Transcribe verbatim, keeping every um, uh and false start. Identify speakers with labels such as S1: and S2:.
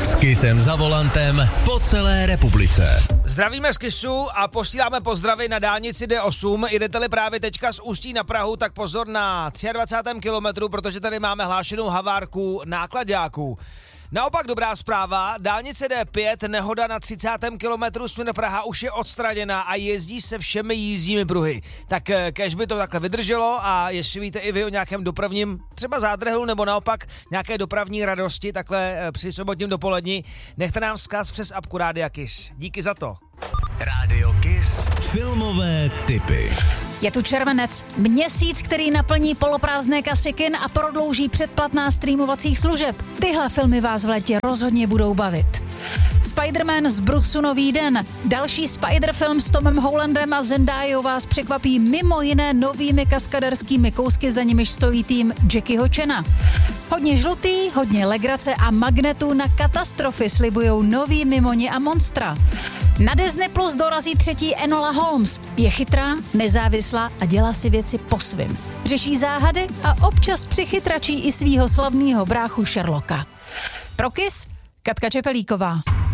S1: S Kissem za volantem po celé republice.
S2: Zdravíme z Kissu a posíláme pozdravy na dálnici D osm. Jdete-li právě teďka z Ústí na Prahu, tak pozor na dvacátém třetím kilometru, protože tady máme hlášenou havárku náklaďáků. Naopak dobrá zpráva, dálnice D pět, nehoda na třicátém kilometru směr Praha už je odstraněna a jezdí se všemi jízdními pruhy. Tak kéž by to takhle vydrželo a jestli víte i vy o nějakém dopravním třeba zádrhelu nebo naopak nějaké dopravní radosti takhle při sobotním dopoledni, nechte nám vzkaz přes apku Rádia Kiss. Díky za to.
S1: Rádio Kiss. Filmové tipy.
S3: Je tu červenec, měsíc, který naplní poloprázdné kasy kin a prodlouží předplatná streamovacích služeb. Tyhle filmy vás v létě rozhodně budou bavit. Spider-Man z Bruxu nový den. Další Spider film s Tomem Hollandem a Zendayou vás překvapí mimo jiné novými kaskaderskými kousky, za nimiž stojí tým Jackieho Chana. Hodně žlutý, hodně legrace a magnetů na katastrofy slibujou nový Mimoni a Monstra. Na Disney Plus dorazí třetí Enola Holmes. Je chytrá, nezávislá a dělá si věci po svým. Řeší záhady a občas přichytračí i svýho slavného bráchu Sherlocka. Pro Kiss, Katka Čepelíková.